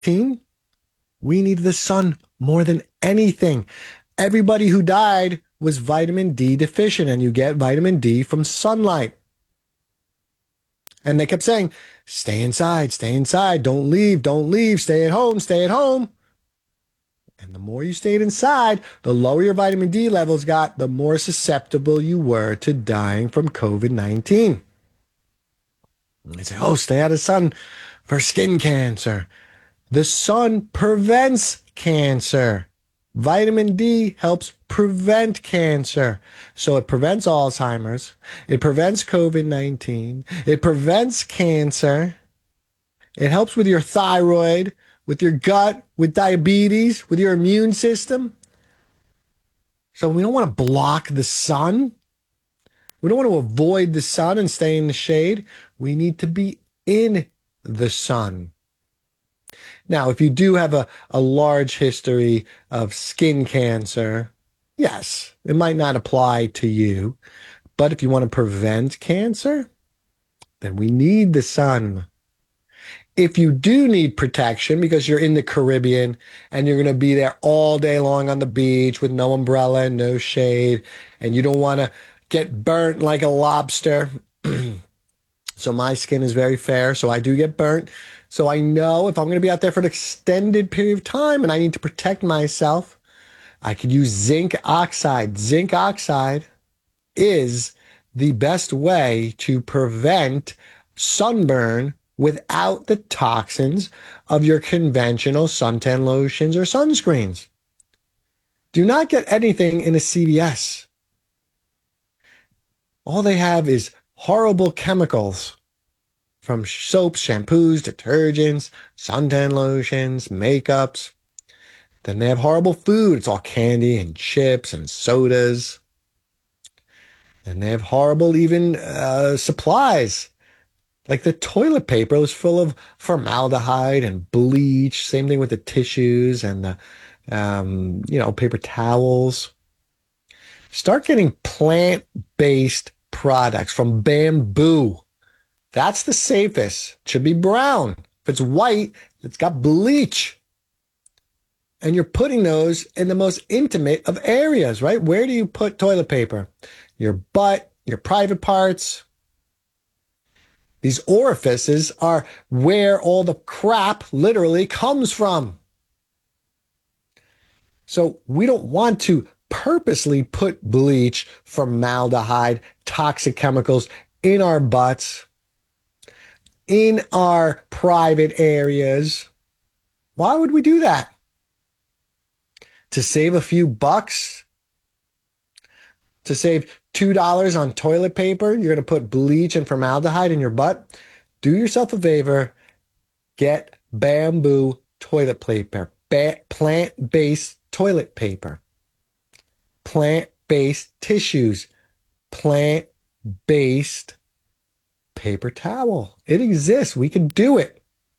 we need the sun more than anything. Everybody who died was vitamin D deficient, and you get vitamin D from sunlight. And they kept saying, stay inside, don't leave, stay at home, stay at home. And the more you stayed inside, the lower your vitamin D levels got, the more susceptible you were to dying from COVID-19. And they say, oh, stay out of the sun for skin cancer. The sun prevents cancer. Vitamin D helps prevent cancer. So it prevents Alzheimer's. It prevents COVID-19. It prevents cancer. It helps with your thyroid, with your gut, with diabetes, with your immune system. So we don't want to block the sun. We don't want to avoid the sun and stay in the shade. We need to be in the sun. Now, if you do have a large history of skin cancer, yes, it might not apply to you. But if you want to prevent cancer, then we need the sun. If you do need protection because you're in the Caribbean and you're going to be there all day long on the beach with no umbrella and no shade, and you don't want to get burnt like a lobster. So my skin is very fair, so I do get burnt. So I know if I'm going to be out there for an extended period of time and I need to protect myself, I could use zinc oxide. Zinc oxide is the best way to prevent sunburn without the toxins of your conventional suntan lotions or sunscreens. Do not get anything in a CVS. All they have is horrible chemicals from soaps, shampoos, detergents, suntan lotions, makeups. Then they have horrible food. It's all candy and chips and sodas. And they have horrible even supplies. Like the toilet paper was full of formaldehyde and bleach. Same thing with the tissues and the, paper towels. Start getting plant-based products from bamboo. That's the safest. It should be brown. If it's white, it's got bleach. And you're putting those in the most intimate of areas, right? Where do you put toilet paper? Your butt, your private parts. These orifices are where all the crap literally comes from. So we don't want to purposely put bleach, formaldehyde, toxic chemicals in our butts, in our private areas. Why would we do that? To save a few bucks? To save $2 on toilet paper? You're going to put bleach and formaldehyde in your butt? Do yourself a favor. Get bamboo toilet paper. Plant-based toilet paper. Plant-based tissues. Plant-based paper towel. It exists. We can do it.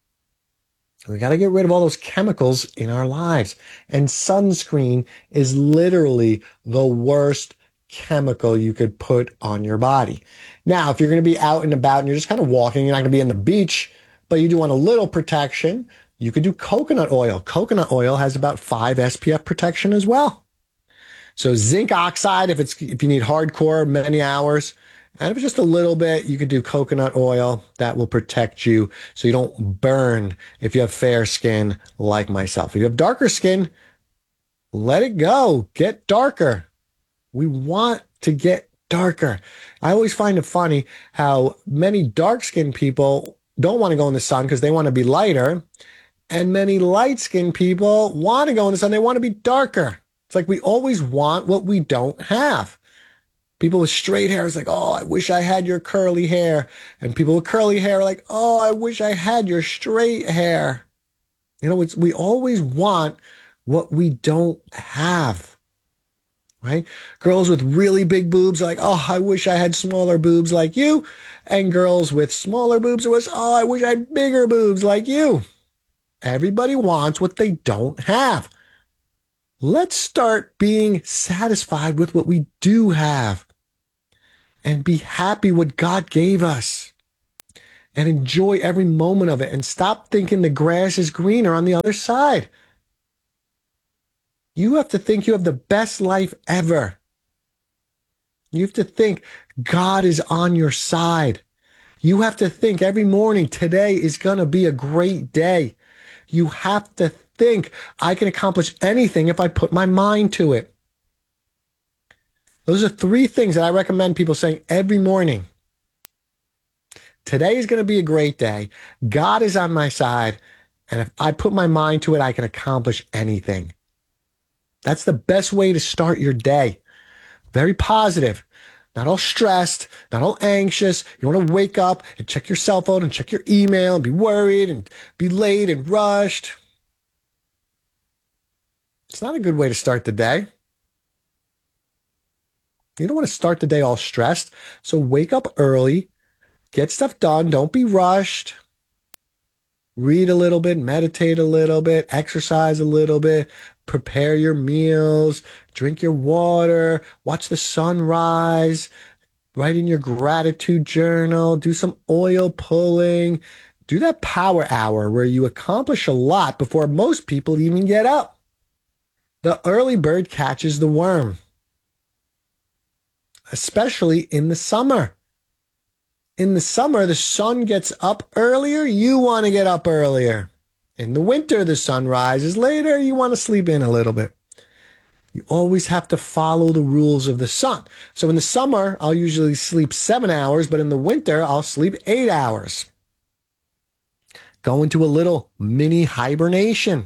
We got to get rid of all those chemicals in our lives. And sunscreen is literally the worst chemical you could put on your body. Now, if you're going to be out and about and you're just kind of walking, you're not going to be on the beach, but you do want a little protection, you could do coconut oil. Coconut oil has about 5 SPF protection as well. So zinc oxide, if you need hardcore, many hours, and if it's just a little bit, you could do coconut oil. That will protect you so you don't burn if you have fair skin like myself. If you have darker skin, let it go. Get darker. We want to get darker. I always find it funny how many dark-skinned people don't want to go in the sun because they want to be lighter, and many light-skinned people want to go in the sun. They want to be darker. It's like we always want what we don't have. People with straight hair is like, oh, I wish I had your curly hair. And people with curly hair are like, oh, I wish I had your straight hair. We always want what we don't have, right? Girls with really big boobs are like, oh, I wish I had smaller boobs like you. And girls with smaller boobs are, oh, I wish I had bigger boobs like you. Everybody wants what they don't have. Let's start being satisfied with what we do have and be happy what God gave us. and enjoy every moment of it and stop thinking the grass is greener on the other side. You have to think you have the best life ever. You have to think God is on your side. You have to think every morning, today is going to be a great day. You have to think I can accomplish anything if I put my mind to it. Those are three things that I recommend people saying every morning. Today is going to be a great day. God is on my side. And if I put my mind to it, I can accomplish anything. That's the best way to start your day. Very positive, not all stressed, not all anxious. You want to wake up and check your cell phone and check your email and be worried and be late and rushed. It's not a good way to start the day. You don't want to start the day all stressed. So wake up early, get stuff done. Don't be rushed. Read a little bit, meditate a little bit, exercise a little bit, prepare your meals, drink your water, watch the sunrise, write in your gratitude journal, do some oil pulling, do that power hour where you accomplish a lot before most people even get up. The early bird catches the worm, especially in the summer. In the summer, the sun gets up earlier. You want to get up earlier. In the winter, the sun rises later. You want to sleep in a little bit. You always have to follow the rules of the sun. So in the summer, I'll usually sleep 7 hours, but in the winter, I'll sleep 8 hours. Go into a little mini hibernation.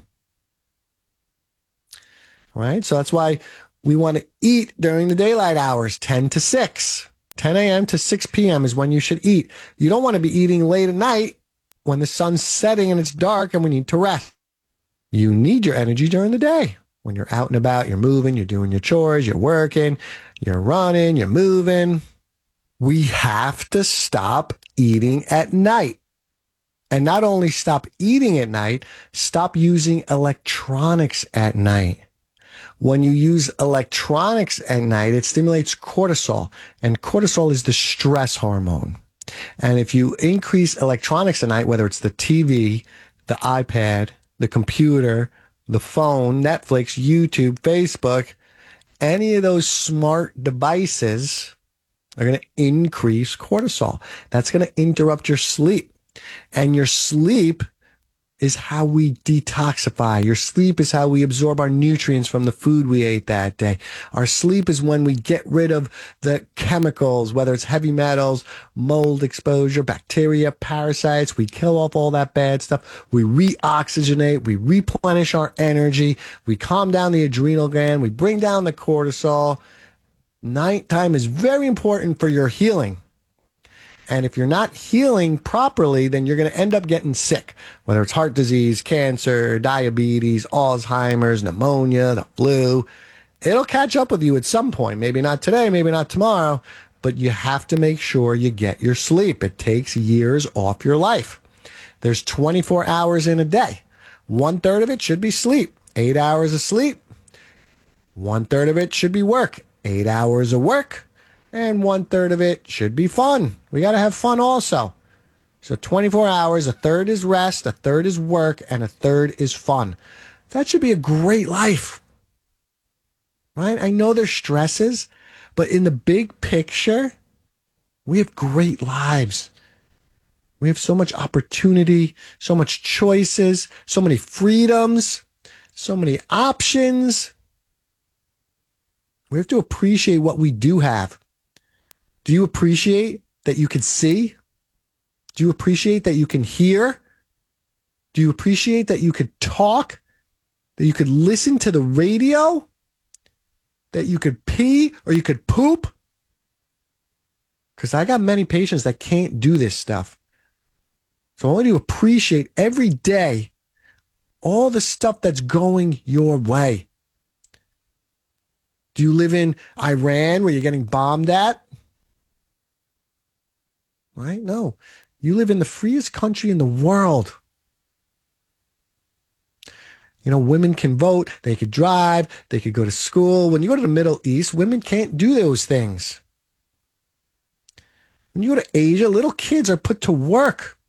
Right? So that's why we want to eat during the daylight hours, 10 to 6. 10 a.m. to 6 p.m. is when you should eat. You don't want to be eating late at night when the sun's setting and it's dark and we need to rest. You need your energy during the day. When you're out and about, you're moving, you're doing your chores, you're working, you're running, you're moving. We have to stop eating at night. And not only stop eating at night, stop using electronics at night. When you use electronics at night, it stimulates cortisol, and cortisol is the stress hormone. And if you increase electronics at night, whether it's the TV, the iPad, the computer, the phone, Netflix, YouTube, Facebook, any of those smart devices are going to increase cortisol. That's going to interrupt your sleep. And your sleep is how we detoxify. Your sleep is how we absorb our nutrients from the food we ate that day. Our sleep is when we get rid of the chemicals, whether it's heavy metals, mold exposure, bacteria, parasites. We kill off all that bad stuff. We reoxygenate. We replenish our energy. We calm down the adrenal gland. We bring down the cortisol. Nighttime is very important for your healing. And if you're not healing properly, then you're going to end up getting sick, whether it's heart disease, cancer, diabetes, Alzheimer's, pneumonia, the flu. It'll catch up with you at some point. Maybe not today, maybe not tomorrow, but you have to make sure you get your sleep. It takes years off your life. There's 24 hours in a day. 1/3 of it should be sleep. 8 hours of sleep. 1/3 of it should be work. 8 hours of work. And 1/3 of it should be fun. We got to have fun also. So 24 hours, 1/3 is rest, 1/3 is work, and 1/3 is fun. That should be a great life, right? I know there's stresses, but in the big picture, we have great lives. We have so much opportunity, so much choices, so many freedoms, so many options. We have to appreciate what we do have. Do you appreciate that you can see? Do you appreciate that you can hear? Do you appreciate that you could talk? That you could listen to the radio? That you could pee or you could poop? Because I got many patients that can't do this stuff. So I want you to appreciate every day all the stuff that's going your way. Do you live in Iran where you're getting bombed at? Right? No. You live in the freest country in the world. You know, women can vote, they could drive, they could go to school. When you go to the Middle East, women can't do those things. When you go to Asia, little kids are put to work.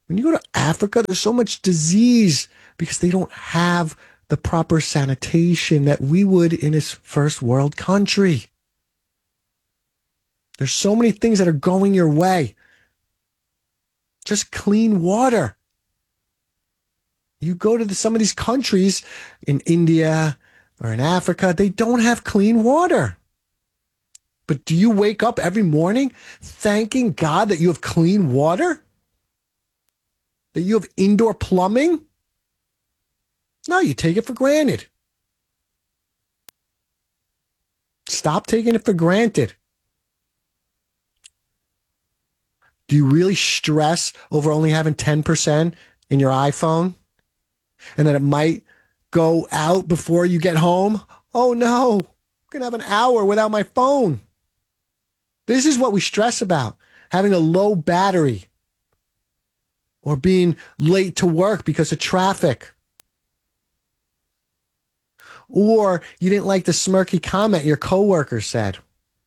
When you go to Africa, there's so much disease because they don't have the proper sanitation that we would in this first world country. There's so many things that are going your way. Just clean water. You go to some of these countries in India or in Africa, they don't have clean water. But do you wake up every morning thanking God that you have clean water? That you have indoor plumbing? No, you take it for granted. Stop taking it for granted. Do you really stress over only having 10% in your iPhone? And that it might go out before you get home? Oh no, I'm going to have an hour without my phone. This is what we stress about, having a low battery or being late to work because of traffic. Or you didn't like the smirky comment your coworker said.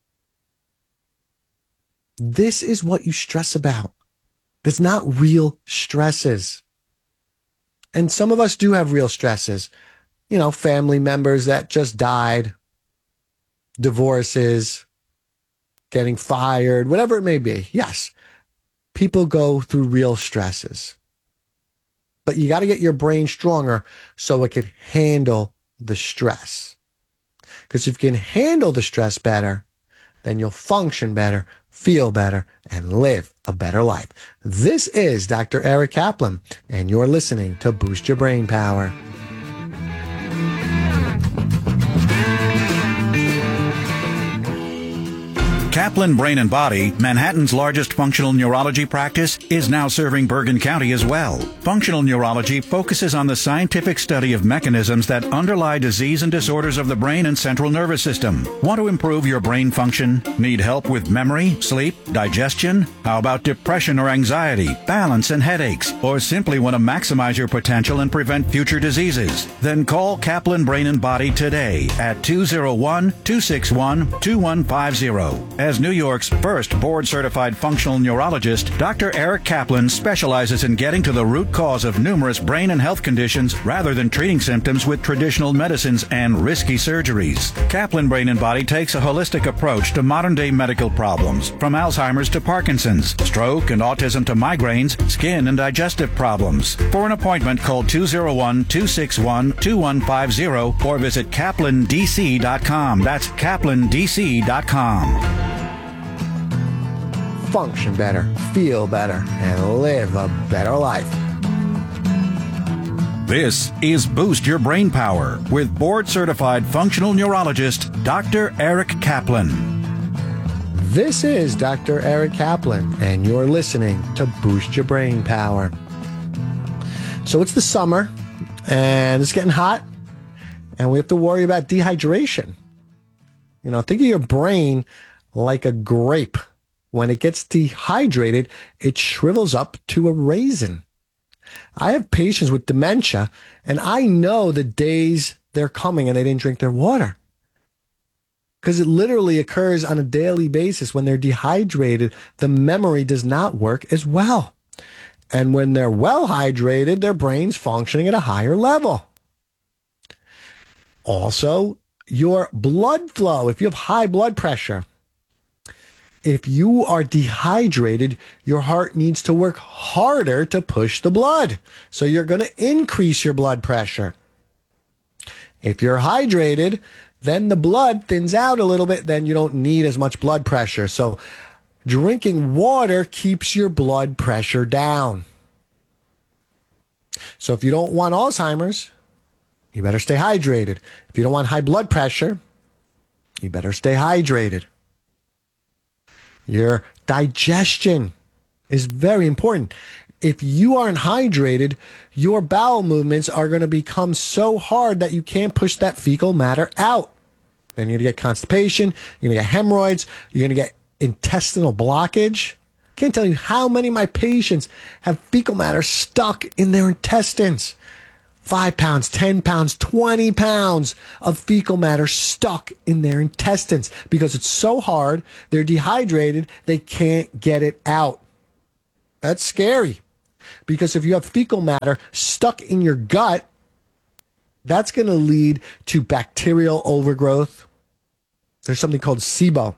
This is what you stress about. That's not real stresses. And some of us do have real stresses. You know, family members that just died, divorces, getting fired, whatever it may be. Yes, people go through real stresses. But you got to get your brain stronger so it can handle the stress. Because if you can handle the stress better, then you'll function better, feel better, and live a better life. This is Dr. Eric Kaplan, and you're listening to Boost Your Brain Power. Kaplan Brain and Body, Manhattan's largest functional neurology practice, is now serving Bergen County as well. Functional neurology focuses on the scientific study of mechanisms that underlie disease and disorders of the brain and central nervous system. Want to improve your brain function? Need help with memory, sleep, digestion? How about depression or anxiety, balance and headaches? Or simply want to maximize your potential and prevent future diseases? Then call Kaplan Brain and Body today at 201-261-2150. As New York's first board-certified functional neurologist, Dr. Eric Kaplan specializes in getting to the root cause of numerous brain and health conditions rather than treating symptoms with traditional medicines and risky surgeries. Kaplan Brain and Body takes a holistic approach to modern-day medical problems, from Alzheimer's to Parkinson's, stroke and autism to migraines, skin and digestive problems. For an appointment, call 201-261-2150 or visit kaplandc.com. That's kaplandc.com. Function better, feel better, and live a better life. This is Boost Your Brain Power with board-certified functional neurologist Dr. Eric Kaplan. This is Dr. Eric Kaplan, and you're listening to Boost Your Brain Power. So it's the summer, and it's getting hot, and we have to worry about dehydration. You know, think of your brain like a grape. When it gets dehydrated, it shrivels up to a raisin. I have patients with dementia, and I know the days they're coming and they didn't drink their water. Because it literally occurs on a daily basis. When they're dehydrated, the memory does not work as well. And when they're well hydrated, their brain's functioning at a higher level. Also, your blood flow. If you have high blood pressure, if you are dehydrated, your heart needs to work harder to push the blood. So you're going to increase your blood pressure. If you're hydrated, then the blood thins out a little bit, then you don't need as much blood pressure. So drinking water keeps your blood pressure down. So if you don't want Alzheimer's, you better stay hydrated. If you don't want high blood pressure, you better stay hydrated. Your digestion is very important. If you aren't hydrated, your bowel movements are going to become so hard that you can't push that fecal matter out. Then you're going to get constipation, you're going to get hemorrhoids, you're going to get intestinal blockage. I can't tell you how many of my patients have fecal matter stuck in their intestines. 5 pounds, 10 pounds, 20 pounds of fecal matter stuck in their intestines because it's so hard, they're dehydrated, they can't get it out. That's scary. because if you have fecal matter stuck in your gut, that's going to lead to bacterial overgrowth. There's something called SIBO,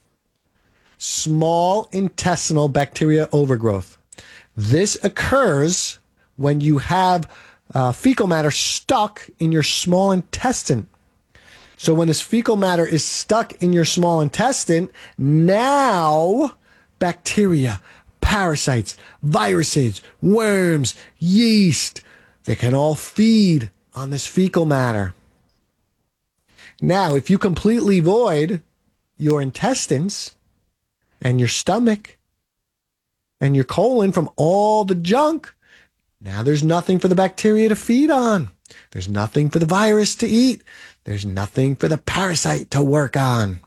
small intestinal bacteria overgrowth. This occurs when you have fecal matter stuck in your small intestine. So when this fecal matter is stuck in your small intestine, now bacteria, parasites, viruses, worms, yeast, they can all feed on this fecal matter. Now, if you completely void your intestines and your stomach and your colon from all the junk, now there's nothing for the bacteria to feed on. There's nothing for the virus to eat. There's nothing for the parasite to work on.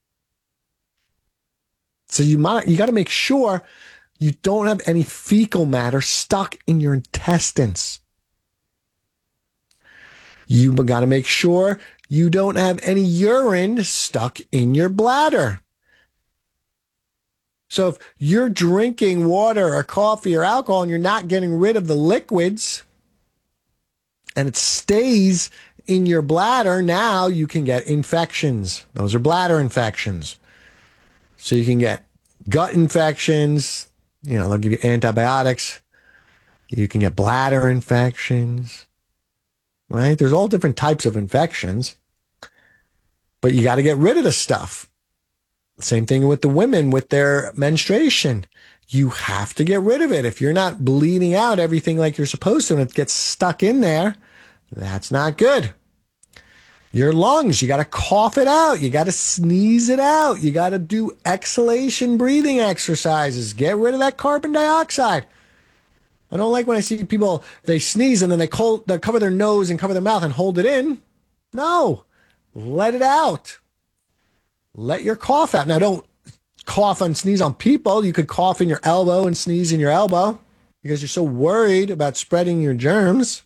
So you got to make sure you don't have any fecal matter stuck in your intestines. You got to make sure you don't have any urine stuck in your bladder. So if you're drinking water or coffee or alcohol and you're not getting rid of the liquids and it stays in your bladder, now you can get infections. Those are bladder infections. So you can get gut infections, they'll give you antibiotics. You can get bladder infections, right? There's all different types of infections, but you got to get rid of the stuff. Same thing with the women with their menstruation. You have to get rid of it. If you're not bleeding out everything like you're supposed to and it gets stuck in there, that's not good. Your lungs, you got to cough it out. You got to sneeze it out. You got to do exhalation breathing exercises. Get rid of that carbon dioxide. I don't like when I see people, they sneeze and then they cover their nose and cover their mouth and hold it in. No, let it out. Let your cough out. Now, don't cough and sneeze on people. You could cough in your elbow and sneeze in your elbow because you're so worried about spreading your germs.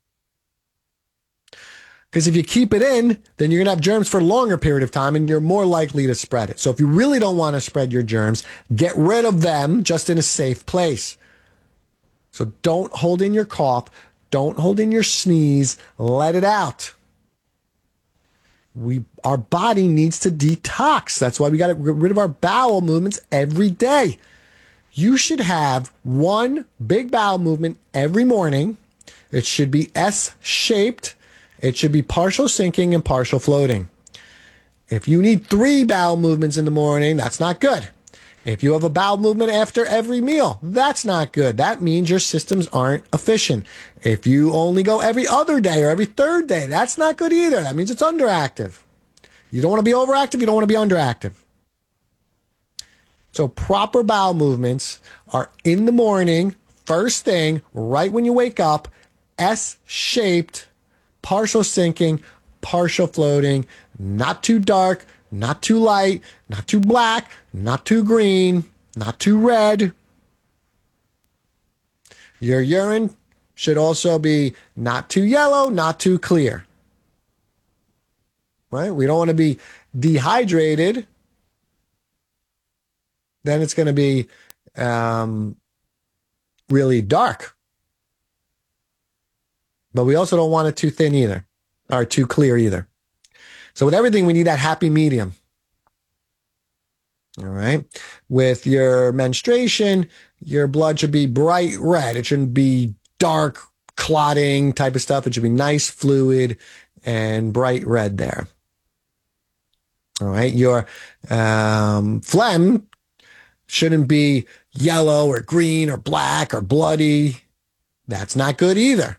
Because if you keep it in, then you're going to have germs for a longer period of time and you're more likely to spread it. So if you really don't want to spread your germs, get rid of them just in a safe place. So don't hold in your cough. Don't hold in your sneeze. Let it out. Our body needs to detox. That's why we got to get rid of our bowel movements every day. You should have one big bowel movement every morning. It should be S-shaped. It should be partial sinking and partial floating. If you need 3 bowel movements in the morning, that's not good. If you have a bowel movement after every meal, that's not good. That means your systems aren't efficient. If you only go every other day or every third day, that's not good either. That means it's underactive. You don't want to be overactive. You don't want to be underactive. So proper bowel movements are in the morning, first thing, right when you wake up, S-shaped, partial sinking, partial floating, not too dark, not too light, not too black, not too green, not too red. Your urine should also be not too yellow, not too clear. Right? We don't want to be dehydrated. Then it's going to be really dark. But we also don't want it too thin either, or too clear either. So with everything, we need that happy medium. All right. With your menstruation, your blood should be bright red. It shouldn't be dark, clotting type of stuff. It should be nice, fluid, and bright red there. All right. Your phlegm shouldn't be yellow or green or black or bloody. That's not good either.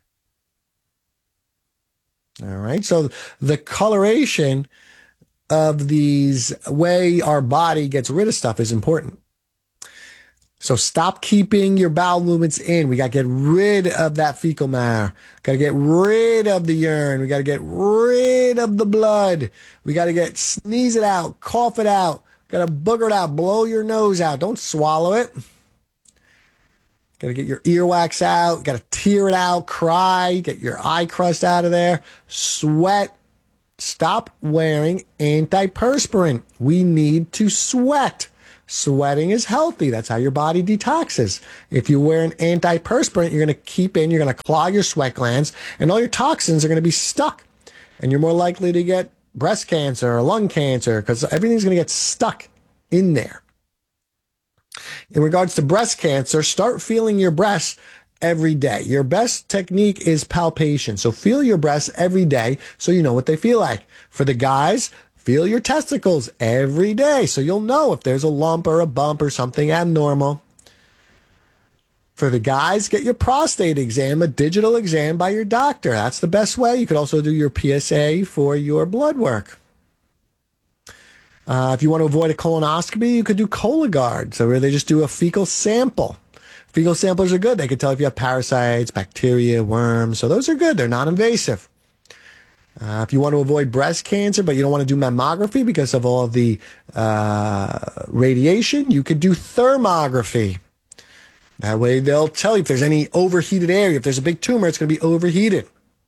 All right. So the coloration of these way our body gets rid of stuff is important. So stop keeping your bowel movements in. We got to get rid of that fecal matter. Got to get rid of the urine. We got to get rid of the blood. We got to sneeze it out, cough it out. Got to booger it out, blow your nose out. Don't swallow it. Got to get your earwax out. Got to tear it out, cry, get your eye crust out of there, sweat. Stop wearing antiperspirant. We need to sweat. Sweating is healthy. That's how your body detoxes. If you wear an antiperspirant, you're going to clog your sweat glands, and all your toxins are going to be stuck. And you're more likely to get breast cancer or lung cancer because everything's going to get stuck in there. In regards to breast cancer, start feeling your breasts every day. Your best technique is palpation. So feel your breasts every day so you know what they feel like. For the guys, feel your testicles every day so you'll know if there's a lump or a bump or something abnormal. For the guys, get your prostate exam, a digital exam by your doctor. That's the best way. You could also do your PSA for your blood work. If you want to avoid a colonoscopy, you could do Cologuard, so where they just do a fecal sample. Fecal samplers are good. They can tell if you have parasites, bacteria, worms. So those are good. They're non-invasive. If you want to avoid breast cancer, but you don't want to do mammography because of all the radiation, you could do thermography. That way they'll tell you if there's any overheated area. If there's a big tumor, it's going to be overheated.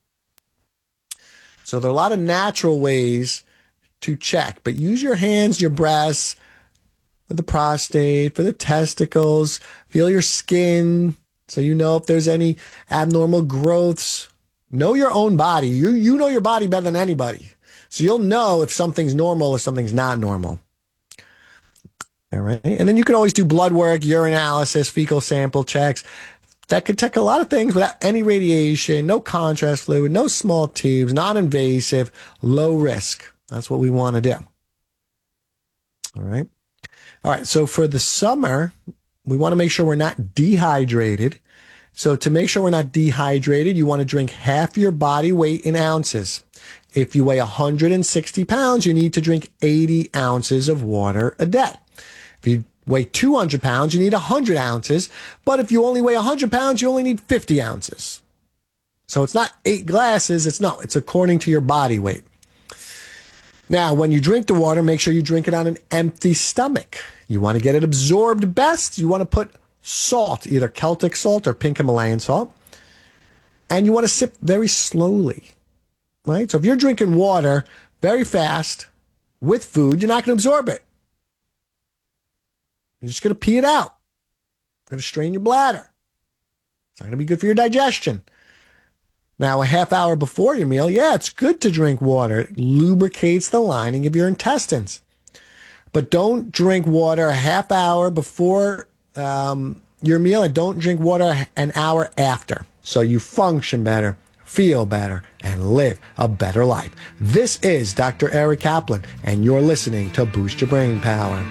So there are a lot of natural ways to check, but use your hands, your breasts, for the prostate, for the testicles. Feel your skin so you know if there's any abnormal growths. Know your own body. You know your body better than anybody. So you'll know if something's normal or something's not normal. All right. And then you can always do blood work, urinalysis, fecal sample checks. That could check a lot of things without any radiation, no contrast fluid, no small tubes, non-invasive, low risk. That's what we want to do. All right. All right. So for the summer, we want to make sure we're not dehydrated. So to make sure we're not dehydrated, you want to drink half your body weight in ounces. If you weigh 160 pounds, you need to drink 80 ounces of water a day. If you weigh 200 pounds, you need 100 ounces. But if you only weigh 100 pounds, you only need 50 ounces. So it's not 8 glasses. It's according to your body weight. Now, when you drink the water, make sure you drink it on an empty stomach. You want to get it absorbed best. You want to put salt, either Celtic salt or pink Himalayan salt. And you want to sip very slowly, right? So if you're drinking water very fast with food, you're not going to absorb it. You're just going to pee it out. It's going to strain your bladder. It's not going to be good for your digestion. Now, a half hour before your meal, yeah, it's good to drink water. It lubricates the lining of your intestines. But don't drink water a half hour before your meal, and don't drink water an hour after. So you function better, feel better, and live a better life. This is Dr. Eric Kaplan, and you're listening to Boost Your Brain Power.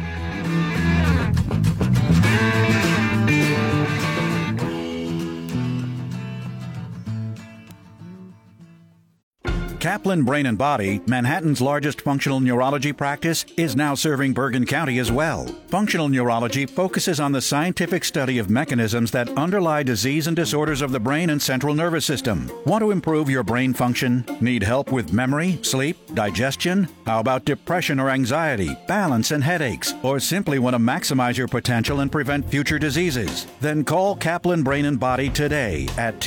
Kaplan Brain and Body, Manhattan's largest functional neurology practice, is now serving Bergen County as well. Functional neurology focuses on the scientific study of mechanisms that underlie disease and disorders of the brain and central nervous system. Want to improve your brain function? Need help with memory, sleep, digestion? How about depression or anxiety, balance and headaches? Or simply want to maximize your potential and prevent future diseases? Then call Kaplan Brain and Body today at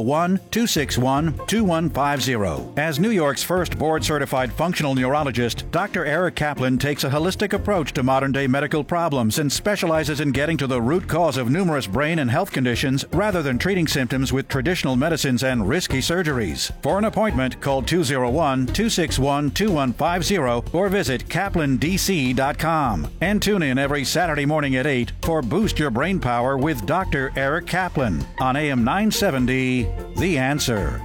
201-261-2150. As New York's first board-certified functional neurologist, Dr. Eric Kaplan takes a holistic approach to modern-day medical problems and specializes in getting to the root cause of numerous brain and health conditions rather than treating symptoms with traditional medicines and risky surgeries. For an appointment, call 201-261-2150 or visit kaplandc.com. And tune in every Saturday morning at 8 for Boost Your Brain Power with Dr. Eric Kaplan on AM 970, The Answer.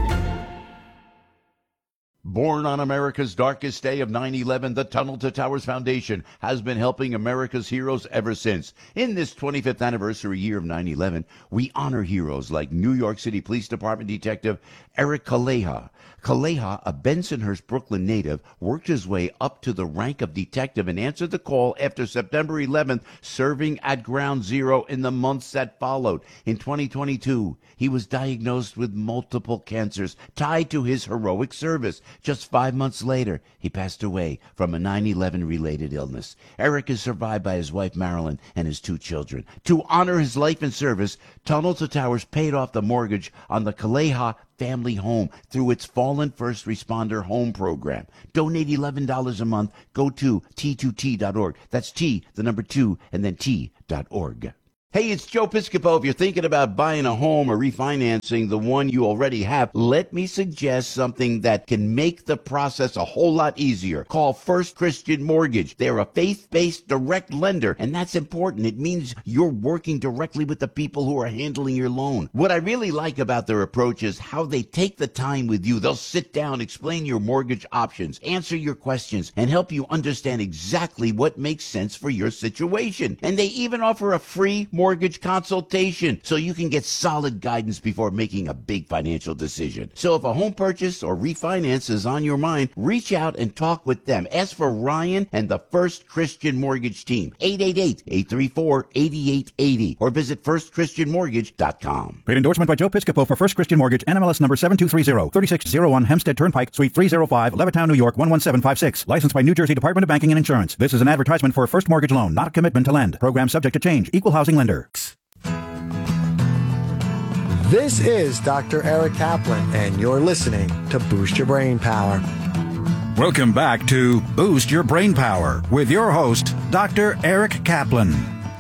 Born on America's darkest day of 9/11, the Tunnel to Towers Foundation has been helping America's heroes ever since. In this 25th anniversary year of 9/11, we honor heroes like New York City Police Department Detective Eric Kaleha. Kaleha, a Bensonhurst, Brooklyn native, worked his way up to the rank of detective and answered the call after September 11th, serving at Ground Zero in the months that followed. In 2022, he was diagnosed with multiple cancers tied to his heroic service. Just 5 months later, he passed away from a 9/11 related illness. Eric is survived by his wife Marilyn and his 2 children. To honor his life and service, Tunnel to Towers paid off the mortgage on the Kaleha family home through its Fallen First Responder Home Program. Donate $11 a month. Go to T2T.org. That's T, the number 2, and then T.org. Hey, it's Joe Piscopo. If you're thinking about buying a home or refinancing the one you already have, let me suggest something that can make the process a whole lot easier. Call First Christian Mortgage. They're a faith-based direct lender, and that's important. It means you're working directly with the people who are handling your loan. What I really like about their approach is how they take the time with you. They'll sit down, explain your mortgage options, answer your questions, and help you understand exactly what makes sense for your situation. And they even offer a free mortgage consultation so you can get solid guidance before making a big financial decision. So if a home purchase or refinance is on your mind, reach out and talk with them. Ask for Ryan and the First Christian Mortgage team, 888-834-8880, or visit firstchristianmortgage.com. Paid endorsement by Joe Piscopo for First Christian Mortgage, NMLS number 7230, 3601 Hempstead Turnpike, Suite 305, Levittown, New York, 11756. Licensed by New Jersey Department of Banking and Insurance. This is an advertisement for a first mortgage loan, not a commitment to lend. Program subject to change. Equal housing lender. This is Dr. Eric Kaplan, and you're listening to Boost Your Brain Power. Welcome back to Boost Your Brain Power with your host, Dr. Eric Kaplan.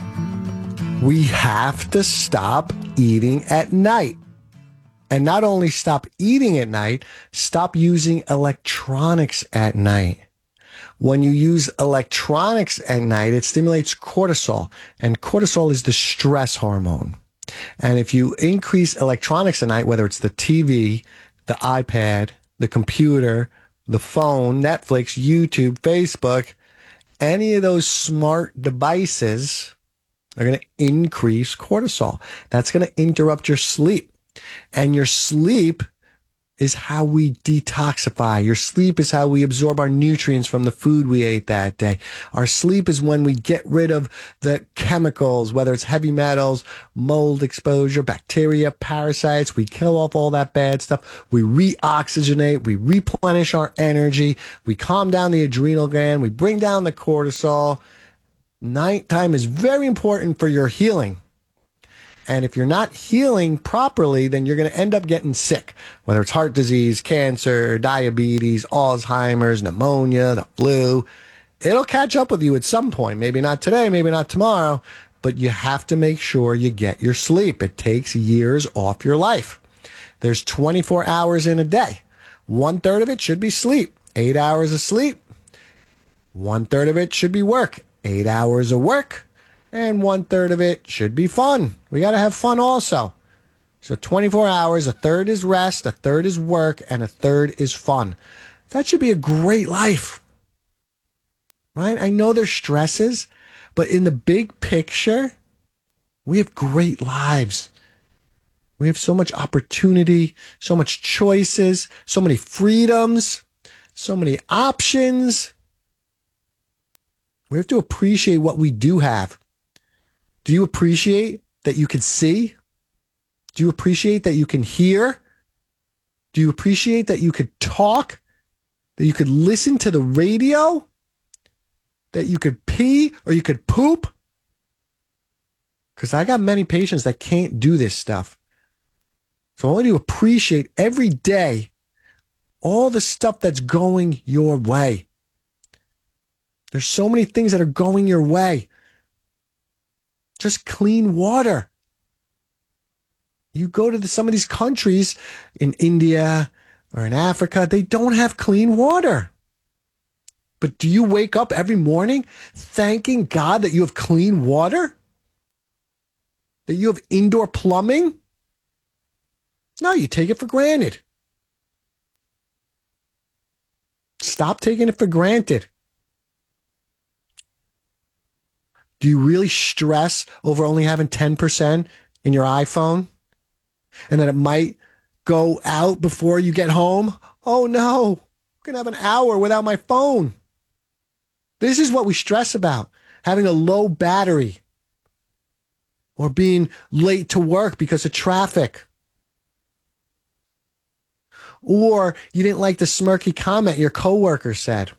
We have to stop eating at night. And not only stop eating at night, stop using electronics at night. When you use electronics at night, it stimulates cortisol, and cortisol is the stress hormone. And if you increase electronics at night, whether it's the TV, the iPad, the computer, the phone, Netflix, YouTube, Facebook, any of those smart devices are going to increase cortisol. That's going to interrupt your sleep. And your sleep is how we detoxify. Your sleep is how we absorb our nutrients from the food we ate that day. Our sleep is when we get rid of the chemicals, whether it's heavy metals, mold exposure, bacteria, parasites. We kill off all that bad stuff. We reoxygenate. We replenish our energy. We calm down the adrenal gland. We bring down the cortisol. Nighttime is very important for your healing. And if you're not healing properly, then you're going to end up getting sick, whether it's heart disease, cancer, diabetes, Alzheimer's, pneumonia, the flu. It'll catch up with you at some point. Maybe not today, maybe not tomorrow, but you have to make sure you get your sleep. It takes years off your life. There's 24 hours in a day. 1/3 of it should be sleep. 8 hours of sleep. 1/3 of it should be work. 8 hours of work. And 1/3 of it should be fun. We got to have fun also. So 24 hours, 1/3 is rest, 1/3 is work, and 1/3 is fun. That should be a great life, right? I know there's stresses, but in the big picture, we have great lives. We have so much opportunity, so much choices, so many freedoms, so many options. We have to appreciate what we do have. Do you appreciate that you can see? Do you appreciate that you can hear? Do you appreciate that you could talk? That you could listen to the radio? That you could pee or you could poop? Because I got many patients that can't do this stuff. So I want you to appreciate every day all the stuff that's going your way. There's so many things that are going your way. Just clean water. You go to some of these countries in India or in Africa, they don't have clean water. But do you wake up every morning thanking God that you have clean water? That you have indoor plumbing? No, you take it for granted. Stop taking it for granted. Do you really stress over only having 10% in your iPhone? And that it might go out before you get home? Oh no, I'm going to have an hour without my phone. This is what we stress about, having a low battery or being late to work because of traffic. or you didn't like the smirky comment your coworker said.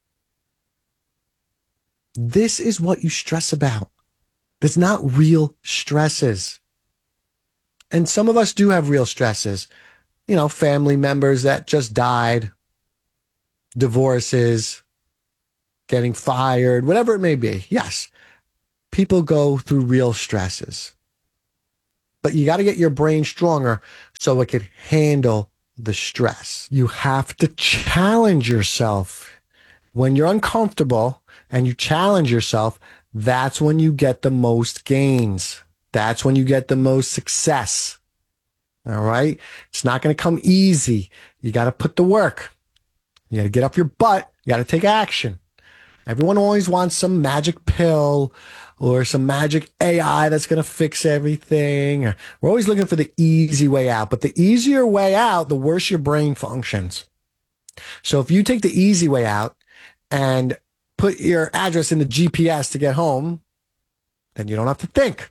This is what you stress about. That's not real stresses. And some of us do have real stresses. Family members that just died, divorces, getting fired, whatever it may be. Yes, people go through real stresses. But you got to get your brain stronger so it can handle the stress. You have to challenge yourself. When you're uncomfortable and you challenge yourself, that's when you get the most gains. That's when you get the most success. All right? It's not going to come easy. You got to put the work. You got to get off your butt. You got to take action. Everyone always wants some magic pill or some magic AI that's going to fix everything. We're always looking for the easy way out. But the easier way out, the worse your brain functions. So if you take the easy way out and put your address in the GPS to get home, then you don't have to think.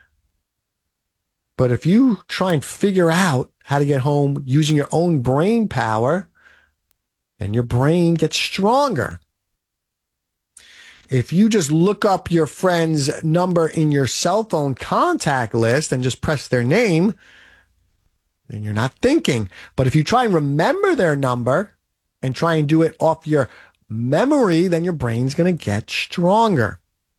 But if you try and figure out how to get home using your own brain power, then your brain gets stronger. If you just look up your friend's number in your cell phone contact list and just press their name, then you're not thinking. But if you try and remember their number and try and do it off your memory, then your brain's going to get stronger.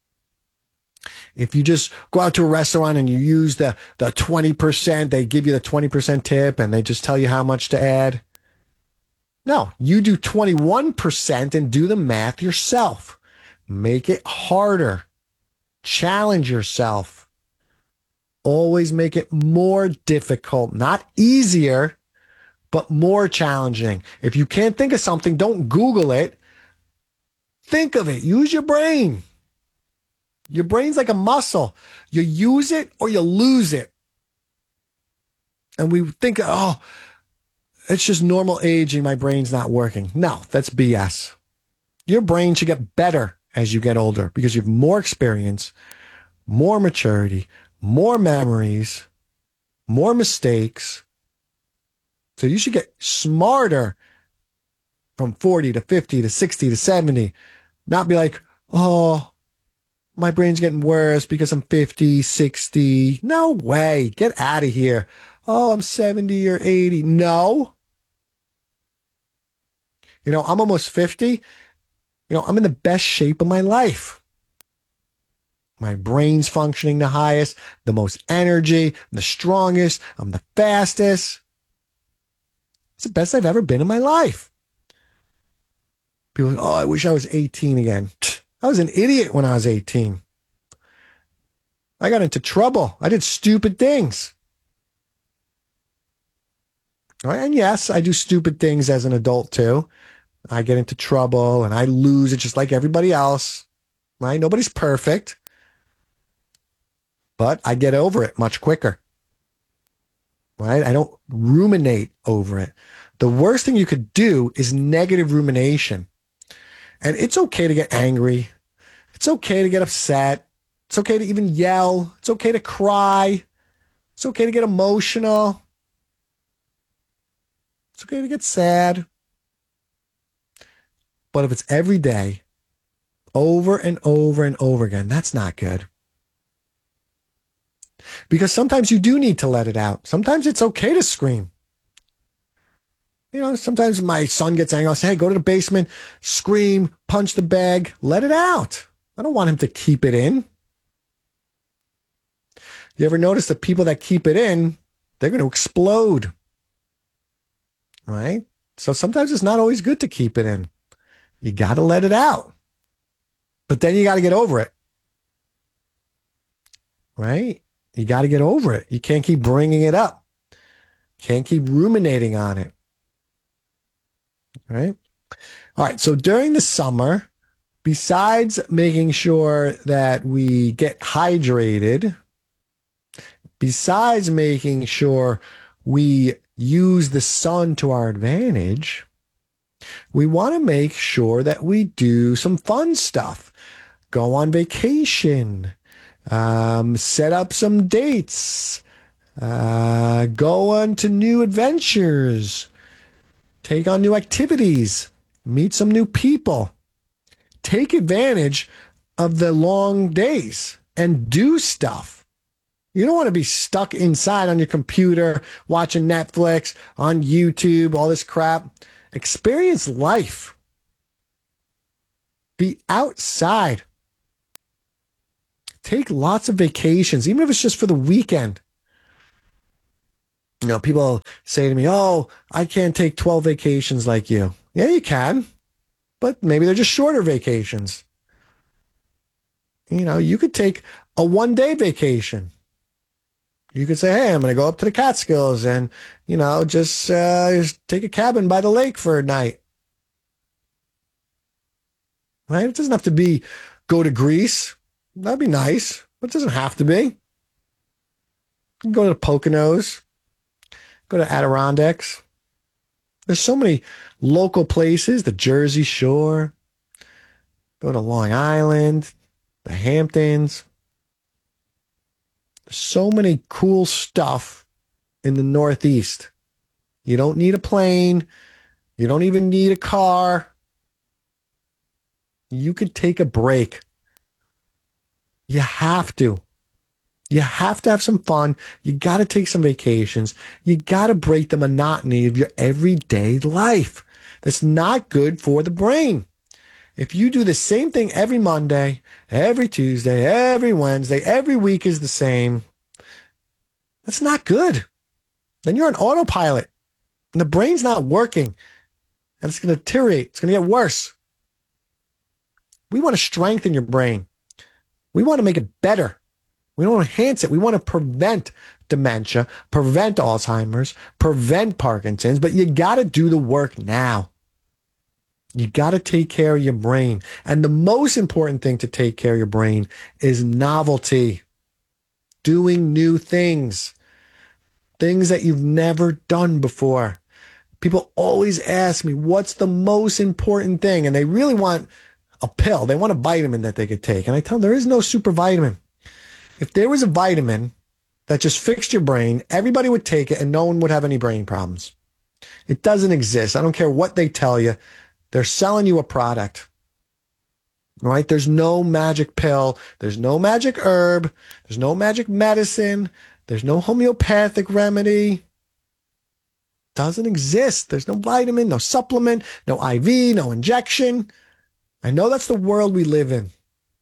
If you just go out to a restaurant and you use the 20%, they give you the 20% tip and they just tell you how much to add. No, you do 21% and do the math yourself. Make it harder. Challenge yourself. Always make it more difficult, not easier, but more challenging. If you can't think of something, don't Google it. Think of it. Use your brain. Your brain's like a muscle. You use it or you lose it. And we think, oh, it's just normal aging. My brain's not working. No, that's BS. Your brain should get better as you get older because you have more experience, more maturity, more memories, more mistakes. So you should get smarter from 40 to 50 to 60 to 70. Not be like, oh, my brain's getting worse because I'm 50, 60. No way. Get out of here. Oh, I'm 70 or 80. No. I'm almost 50. I'm in the best shape of my life. My brain's functioning the highest, the most energy, I'm the strongest, I'm the fastest. It's the best I've ever been in my life. People are like, oh, I wish I was 18 again. I was an idiot when I was 18. I got into trouble. I did stupid things. Right? And yes, I do stupid things as an adult too. I get into trouble and I lose it just like everybody else. Right? Nobody's perfect. But I get over it much quicker. Right? I don't ruminate over it. The worst thing you could do is negative rumination. And it's okay to get angry. It's okay to get upset. It's okay to even yell. It's okay to cry. It's okay to get emotional. It's okay to get sad. But if it's every day, over and over and over again, that's not good. Because sometimes you do need to let it out. Sometimes it's okay to scream. Sometimes my son gets angry. I'll say, hey, go to the basement, scream, punch the bag, let it out. I don't want him to keep it in. You ever notice that people that keep it in, they're going to explode. Right? So sometimes it's not always good to keep it in. You got to let it out. But then you got to get over it. Right? You got to get over it. You can't keep bringing it up. Can't keep ruminating on it. Right? All right. So during the summer, besides making sure that we get hydrated, besides making sure we use the sun to our advantage, we want to make sure that we do some fun stuff. Go on vacation, set up some dates, go on to new adventures, Take on new activities. Meet some new people. Take advantage of the long days and do stuff. You don't want to be stuck inside on your computer, watching Netflix, on YouTube, all this crap. Experience life. Be outside. Take lots of vacations, even if it's just for the weekend. You know, people say to me, oh, I can't take 12 vacations like you. Yeah, you can, but maybe they're just shorter vacations. You know, you could take a 1-day vacation. You could say, hey, I'm going to go up to the Catskills and, you know, just take a cabin by the lake for a night. Right? It doesn't have to be go to Greece. That'd be nice, but it doesn't have to be. You can go to the Poconos, go to Adirondacks. There's so many local places, the Jersey Shore, go to Long Island, the Hamptons. There's so many cool stuff in the Northeast. You don't need a plane. You don't even need a car. You could take a break. You have to. You have to have some fun. You got to take some vacations. You got to break the monotony of your everyday life. That's not good for the brain. If you do the same thing every Monday, every Tuesday, every Wednesday, every week is the same, that's not good. Then you're on autopilot and the brain's not working and it's going to deteriorate. It's going to get worse. We want to strengthen your brain. We want to make it better. We don't want to enhance it. We want to prevent dementia, prevent Alzheimer's, prevent Parkinson's, but you got to do the work now. You got to take care of your brain. And the most important thing to take care of your brain is novelty. Doing new things. Things that you've never done before. People always ask me, what's the most important thing? And they really want a pill. They want a vitamin that they could take. And I tell them there is no super vitamin. If there was a vitamin that just fixed your brain, everybody would take it and no one would have any brain problems. It doesn't exist. I don't care what they tell you. They're selling you a product, right? There's no magic pill. There's no magic herb. There's no magic medicine. There's no homeopathic remedy. Doesn't exist. There's no vitamin, no supplement, no IV, no injection. I know that's the world we live in.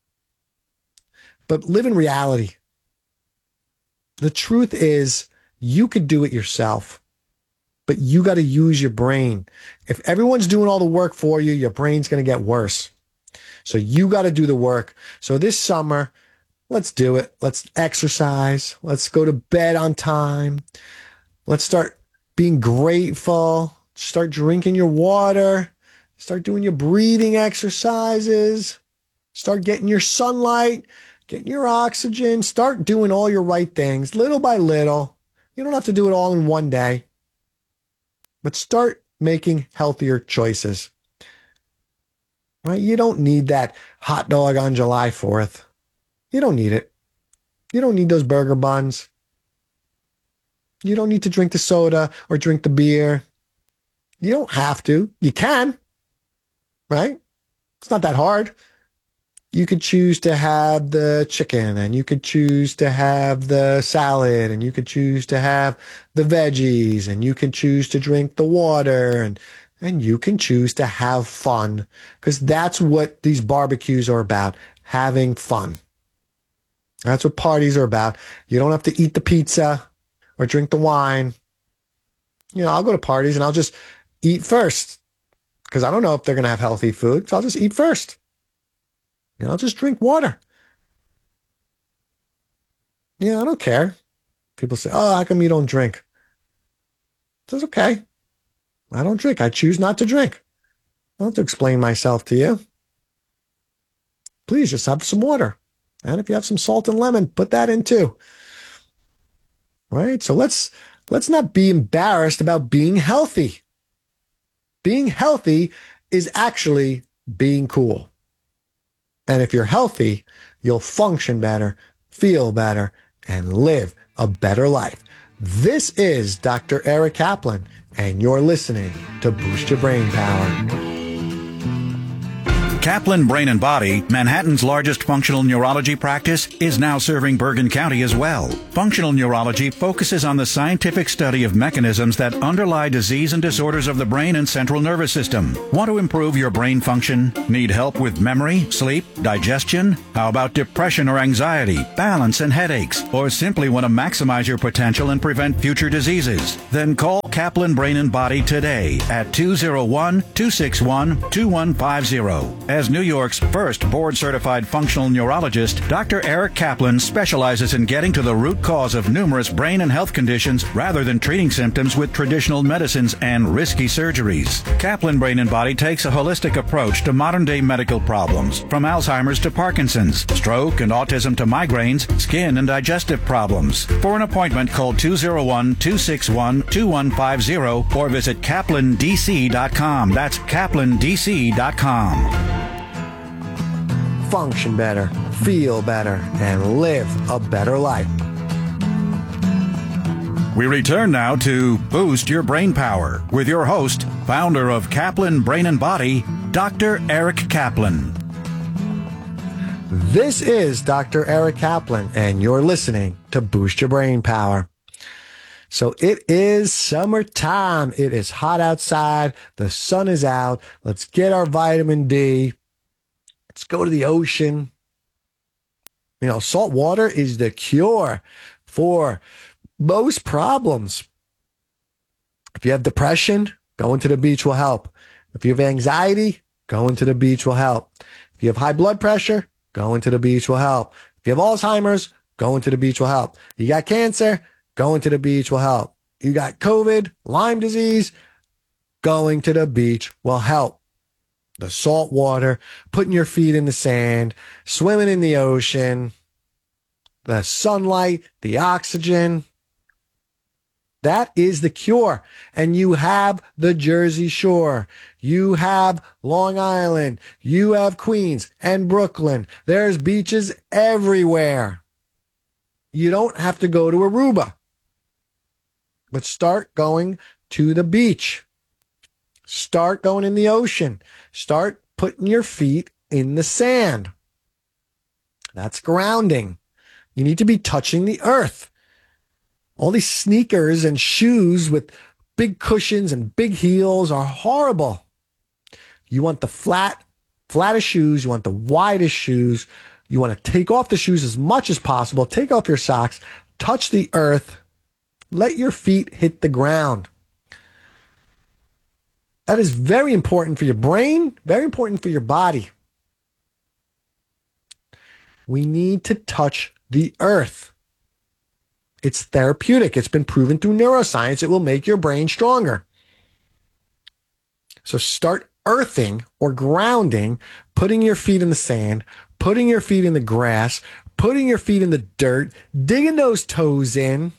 But live in reality. The truth is, you could do it yourself, but you got to use your brain. If everyone's doing all the work for you, your brain's going to get worse. So you got to do the work. So this summer, let's do it. Let's exercise. Let's go to bed on time. Let's start being grateful. Start drinking your water. Start doing your breathing exercises. Start getting your sunlight. Get your oxygen, start doing all your right things, little by little. You don't have to do it all in one day, but start making healthier choices. Right? You don't need that hot dog on July 4th. You don't need it. You don't need those burger buns. You don't need to drink the soda or drink the beer. You don't have to. You can, right? It's not that hard. You could choose to have the chicken and you could choose to have the salad and you could choose to have the veggies and you can choose to drink the water and you can choose to have fun because that's what these barbecues are about, having fun. That's what parties are about. You don't have to eat the pizza or drink the wine. You know, I'll go to parties and I'll just eat first because I don't know if they're going to have healthy food. So I'll just eat first. You know, I'll just drink water. Yeah, I don't care. People say, oh, how come you don't drink? It's okay. I don't drink. I choose not to drink. I don't have to explain myself to you. Please just have some water. And if you have some salt and lemon, put that in too. Right? So let's not be embarrassed about being healthy. Being healthy is actually being cool. And if you're healthy, you'll function better, feel better, and live a better life. This is Dr. Eric Kaplan, and you're listening to Boost Your Brain Power. Kaplan Brain and Body, Manhattan's largest functional neurology practice, is now serving Bergen County as well. Functional neurology focuses on the scientific study of mechanisms that underlie disease and disorders of the brain and central nervous system. Want to improve your brain function? Need help with memory, sleep, digestion? How about depression or anxiety, balance and headaches? Or simply want to maximize your potential and prevent future diseases? Then call Kaplan Brain and Body today at 201-261-2150. As New York's first board-certified functional neurologist, Dr. Eric Kaplan specializes in getting to the root cause of numerous brain and health conditions rather than treating symptoms with traditional medicines and risky surgeries. Kaplan Brain and Body takes a holistic approach to modern-day medical problems, from Alzheimer's to Parkinson's, stroke and autism to migraines, skin and digestive problems. For an appointment, call 201-261-2150 or visit kaplandc.com. That's kaplandc.com. Function better, feel better, and live a better life. We return now to Boost Your Brain Power with your host, founder of Kaplan Brain and Body, Dr. Eric Kaplan. This is Dr. Eric Kaplan, and you're listening to Boost Your Brain Power. So it is summertime. It is hot outside. The sun is out. Let's get our vitamin D. Let's go to the ocean. You know, salt water is the cure for most problems. If you have depression, going to the beach will help. If you have anxiety, going to the beach will help. If you have high blood pressure, going to the beach will help. If you have Alzheimer's, going to the beach will help. You got cancer, going to the beach will help. You got COVID, Lyme disease, going to the beach will help. The salt water, putting your feet in the sand, swimming in the ocean, the sunlight, the oxygen. That is the cure. And you have the Jersey Shore. You have Long Island. You have Queens and Brooklyn. There's beaches everywhere. You don't have to go to Aruba. But start going to the beach. Start going in the ocean. Start putting your feet in the sand. That's grounding. You need to be touching the earth. All these sneakers and shoes with big cushions and big heels are horrible. You want the flattest shoes. You want the widest shoes. You want to take off the shoes as much as possible. Take off your socks. Touch the earth. Let your feet hit the ground. That is very important for your brain, very important for your body. We need to touch the earth. It's therapeutic. It's been proven through neuroscience. It will make your brain stronger. So start earthing or grounding, putting your feet in the sand, putting your feet in the grass, putting your feet in the dirt, digging those toes in.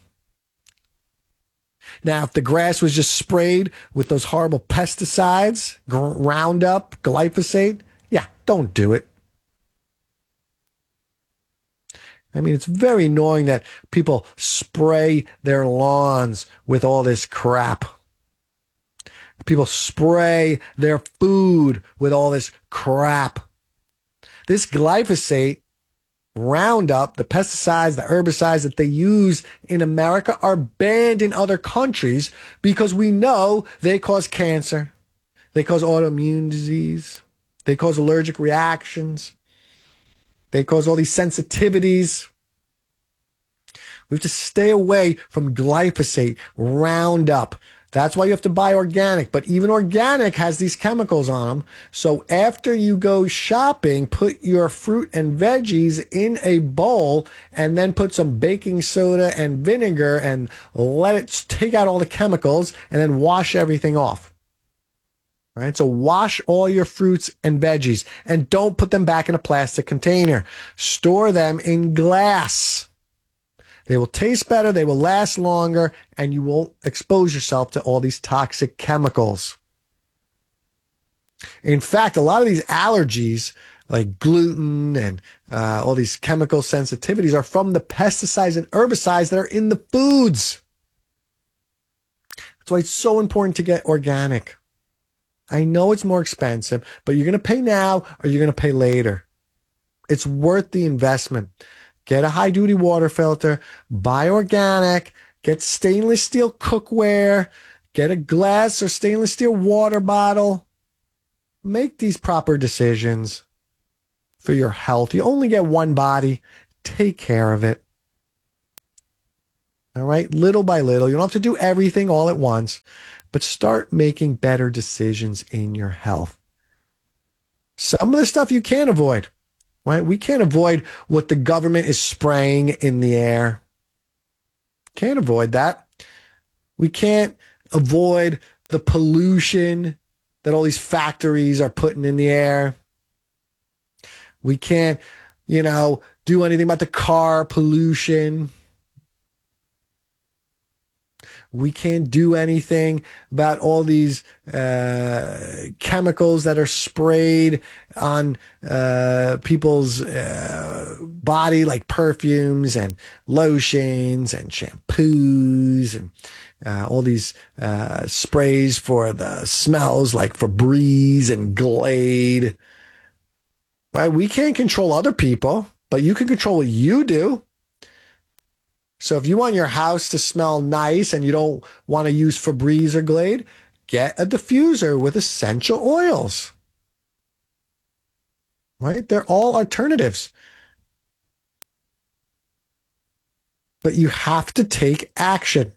Now, if the grass was just sprayed with those horrible pesticides, Roundup, glyphosate, yeah, don't do it. I mean, it's very annoying that people spray their lawns with all this crap. People spray their food with all this crap. This glyphosate, Roundup, the pesticides, the herbicides that they use in America are banned in other countries because we know they cause cancer. They cause autoimmune disease. They cause allergic reactions. They cause all these sensitivities. We have to stay away from glyphosate, Roundup. That's why you have to buy organic. But even organic has these chemicals on them. So after you go shopping, put your fruit and veggies in a bowl and then put some baking soda and vinegar and let it take out all the chemicals and then wash everything off. All right, so wash all your fruits and veggies and don't put them back in a plastic container. Store them in glass. They will taste better, they will last longer, and you won't expose yourself to all these toxic chemicals. In fact, a lot of these allergies, like gluten and all these chemical sensitivities, are from the pesticides and herbicides that are in the foods. why it's so important to get organic. I know it's more expensive, but you're going to pay now or you're going to pay later. It's worth the investment. Get a high-duty water filter, buy organic, get stainless steel cookware, get a glass or stainless steel water bottle. Make these proper decisions for your health. You only get one body. Take care of it. All right? Little by little. You don't have to do everything all at once, but start making better decisions in your health. Some of the stuff you can't avoid, right? We can't avoid what the government is spraying in the air. Can't avoid that. We can't avoid the pollution that all these factories are putting in the air. We can't, do anything about the car pollution. We can't do anything about all these chemicals that are sprayed on people's body, like perfumes and lotions and shampoos and all these sprays for the smells like Febreze and Glade. Right? We can't control other people, but you can control what you do. So if you want your house to smell nice and you don't want to use Febreze or Glade, get a diffuser with essential oils. Right? They're all alternatives. But you have to take action.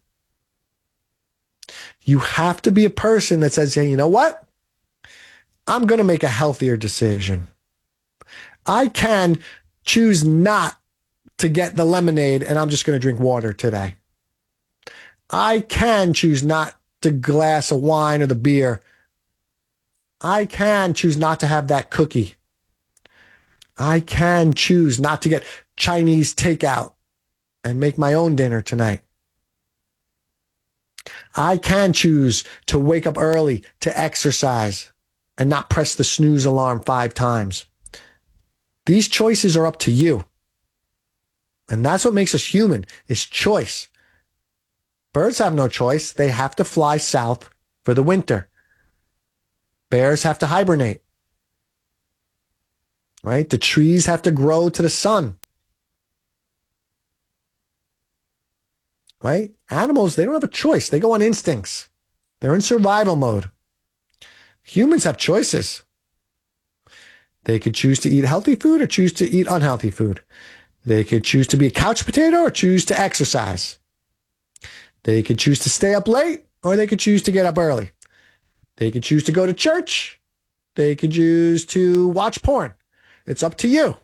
You have to be a person that says, hey, you know what? I'm going to make a healthier decision. I can choose not to get the lemonade and I'm just going to drink water today. I can choose not to glass of wine or the beer. I can choose not to have that cookie. I can choose not to get Chinese takeout and make my own dinner tonight. I can choose to wake up early to exercise and not press the snooze alarm 5 times. These choices are up to you. And that's what makes us human, is choice. Birds have no choice. They have to fly south for the winter. Bears have to hibernate. Right? The trees have to grow to the sun. Right? Animals, they don't have a choice. They go on instincts. They're in survival mode. Humans have choices. They could choose to eat healthy food or choose to eat unhealthy food. They could choose to be a couch potato or choose to exercise. They could choose to stay up late or they could choose to get up early. They could choose to go to church. They could choose to watch porn. It's up to you.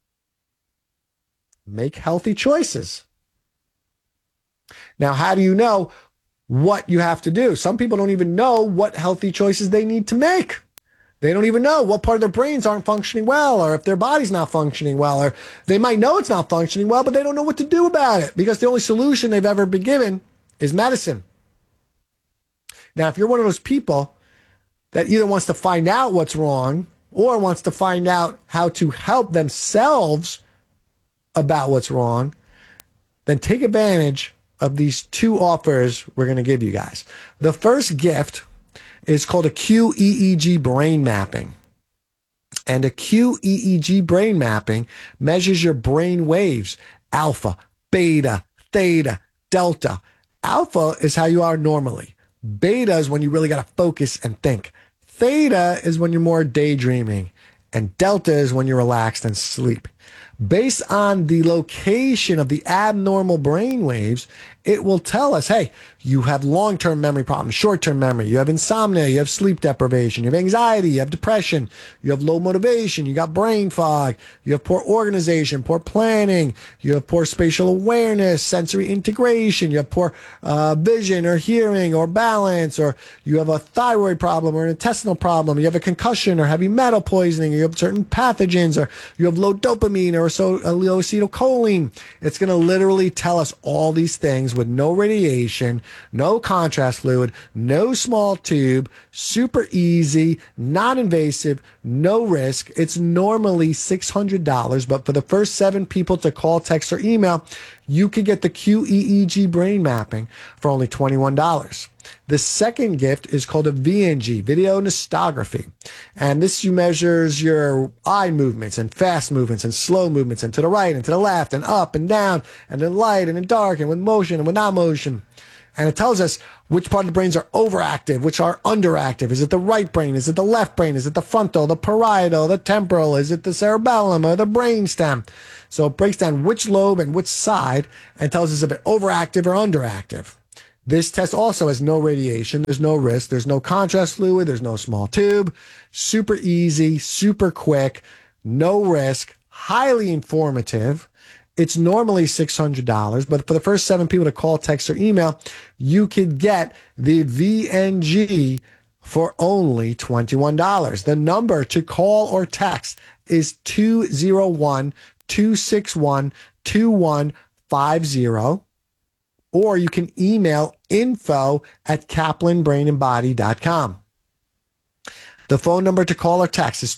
Make healthy choices. Now, how do you know what you have to do? Some people don't even know what healthy choices they need to make. They don't even know what part of their brains aren't functioning well, or if their body's not functioning well, or they might know it's not functioning well, but they don't know what to do about it because the only solution they've ever been given is medicine. Now, if you're one of those people that either wants to find out what's wrong or wants to find out how to help themselves about what's wrong, then take advantage of these 2 offers we're going to give you guys. The first gift is called a QEEG brain mapping. And a QEEG brain mapping measures your brain waves, alpha, beta, theta, delta. Alpha is how you are normally. Beta is when you really got to focus and think. Theta is when you're more daydreaming. And delta is when you're relaxed and sleep. Based on the location of the abnormal brain waves, it will tell us, hey, you have long-term memory problems, short-term memory, you have insomnia, you have sleep deprivation, you have anxiety, you have depression, you have low motivation, you got brain fog, you have poor organization, poor planning, you have poor spatial awareness, sensory integration, you have poor vision or hearing or balance, or you have a thyroid problem or an intestinal problem, you have a concussion or heavy metal poisoning, or you have certain pathogens, or you have low dopamine or low acetylcholine. It's going to literally tell us all these things with no radiation, no contrast fluid, no small tube, super easy, non-invasive, no risk. It's normally $600, but for the first 7 people to call, text, or email, you can get the QEEG brain mapping for only $21. The second gift is called a VNG, video nystography. And this measures your eye movements and fast movements and slow movements and to the right and to the left and up and down and in light and in dark and with motion and without motion. And it tells us which part of the brains are overactive, which are underactive. Is it the right brain? Is it the left brain? Is it the frontal, the parietal, the temporal? Is it the cerebellum or the brainstem? So it breaks down which lobe and which side and tells us if it's overactive or underactive. This test also has no radiation. There's no risk. There's no contrast fluid. There's no small tube. Super easy, super quick, no risk, highly informative. It's normally $600, but for the first 7 people to call, text, or email, you could get the VNG for only $21. The number to call or text is 201-261-2150. Or you can email info@kaplanbrainandbody.com. The phone number to call or text is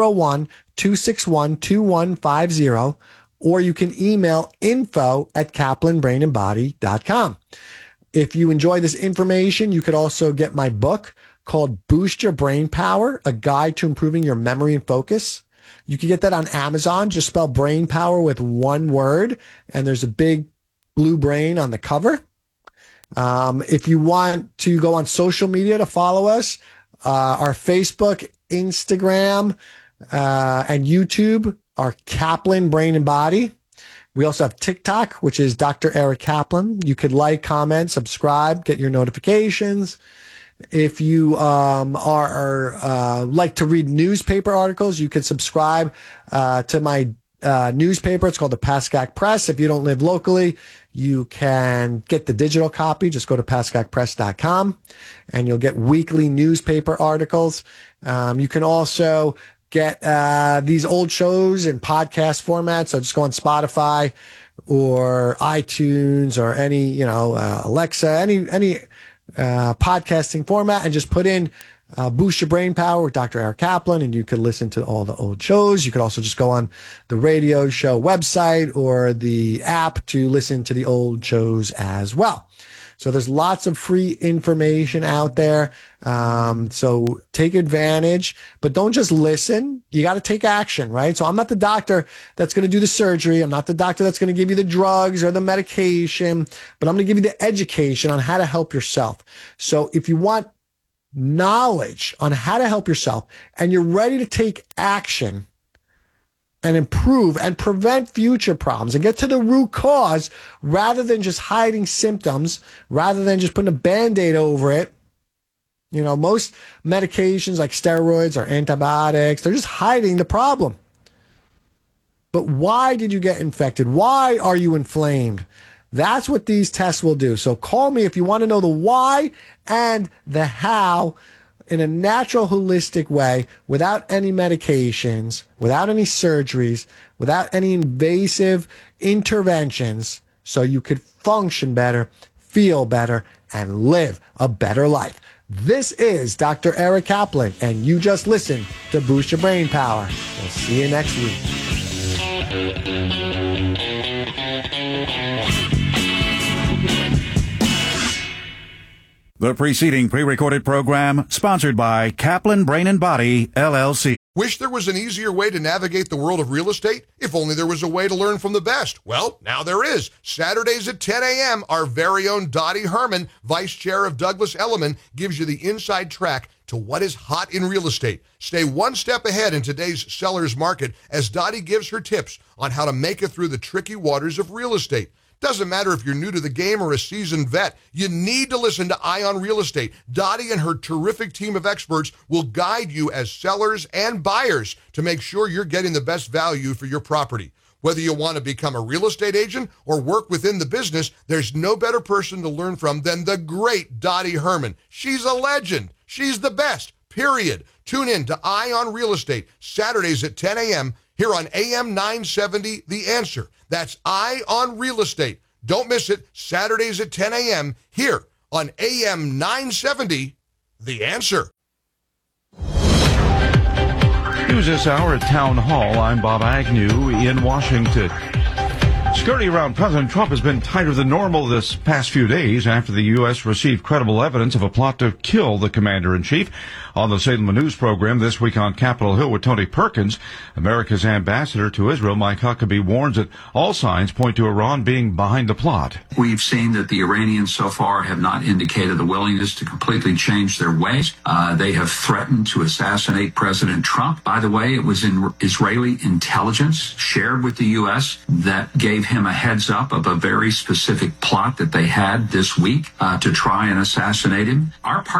201-261-2150, or you can email info@kaplanbrainandbody.com. If you enjoy this information, you could also get my book called Boost Your Brain Power, A Guide to Improving Your Memory and Focus. You can get that on Amazon. Just spell brain power with one word, and there's a big blue brain on the cover. If you want to go on social media to follow us, our Facebook, Instagram, and YouTube are Kaplan Brain and Body. We also have TikTok, which is Dr. Eric Kaplan. You could like, comment, subscribe, get your notifications. If you like to read newspaper articles, you can subscribe to my newspaper. It's called the Pascack Press. If you don't live locally, you can get the digital copy. Just go to pascackpress.com and you'll get weekly newspaper articles. You can also get these old shows in podcast format. So just go on Spotify or iTunes or any, Alexa, any podcasting format, and just put in Boost Your Brain Power with Dr. Eric Kaplan, and you could listen to all the old shows. You could also just go on the radio show website or the app to listen to the old shows as well. So there's lots of free information out there. So take advantage, but don't just listen. You got to take action, right? So I'm not the doctor that's going to do the surgery. I'm not the doctor that's going to give you the drugs or the medication, but I'm going to give you the education on how to help yourself. So if you want knowledge on how to help yourself and you're ready to take action and improve and prevent future problems and get to the root cause rather than just hiding symptoms, rather than just putting a Band-Aid over it. Most medications like steroids or antibiotics, they're just hiding the problem. But why did you get infected? Why are you inflamed? That's what these tests will do. So call me if you want to know the why and the how in a natural, holistic way, without any medications, without any surgeries, without any invasive interventions, so you could function better, feel better, and live a better life. This is Dr. Eric Kaplan, and you just listened to Boost Your Brain Power. We'll see you next week. The preceding pre-recorded program sponsored by Kaplan Brain and Body, LLC. Wish there was an easier way to navigate the world of real estate? If only there was a way to learn from the best. Well, now there is. Saturdays at 10 a.m., our very own Dottie Herman, Vice Chair of Douglas Elliman, gives you the inside track to what is hot in real estate. Stay one step ahead in today's seller's market as Dottie gives her tips on how to make it through the tricky waters of real estate. Doesn't matter if you're new to the game or a seasoned vet, you need to listen to Ion Real Estate. Dottie and her terrific team of experts will guide you as sellers and buyers to make sure you're getting the best value for your property. Whether you want to become a real estate agent or work within the business, there's no better person to learn from than the great Dottie Herman. She's a legend. She's the best, period. Tune in to Ion Real Estate, Saturdays at 10 a.m. here on AM 970, The Answer. That's Ion Real Estate. Don't miss it, Saturdays at 10 a.m. here on AM 970, The Answer. News this hour at Town Hall. I'm Bob Agnew in Washington. Security around President Trump has been tighter than normal this past few days after the U.S. received credible evidence of a plot to kill the commander-in-chief. On the Salem News program this week on Capitol Hill with Tony Perkins, America's ambassador to Israel, Mike Huckabee, warns that all signs point to Iran being behind the plot. We've seen that the Iranians so far have not indicated a willingness to completely change their ways. They have threatened to assassinate President Trump. By the way, it was in Israeli intelligence shared with the U.S. that gave him a heads up of a very specific plot that they had this week to try and assassinate him. Our